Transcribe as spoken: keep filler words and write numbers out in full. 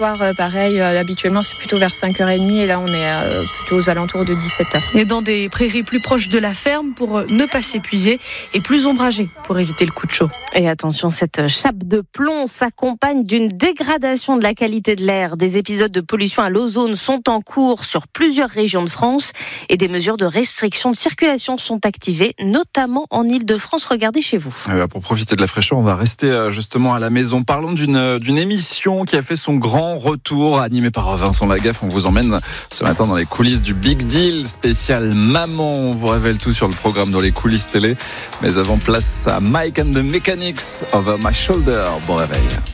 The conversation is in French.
Euh, pareil, euh, habituellement c'est plutôt vers cinq heures trente et là on est euh, plutôt aux alentours de dix-sept heures. Et dans des prairies plus proches de la ferme pour ne pas s'épuiser et plus ombragées pour éviter le coup de chaud. Et attention, cette chape de plomb s'accompagne d'une dégradation de la qualité de l'air. Des épisodes de pollution à l'ozone sont en cours sur plusieurs régions de France et des mesures de restriction de circulation sont activées, notamment en Île-de-France. Regardez chez vous. Ah bah pour profiter de la fraîcheur, on va rester justement à la maison. Parlons d'une, d'une émission qui a fait son grand retour, animé par Vincent Lagaffe. On vous emmène ce matin dans les coulisses du Big Deal spécial Maman. On vous révèle tout sur le programme dans les coulisses télé. Mais avant, place à Mike and the Mechanics, Over My Shoulder. Bon réveil.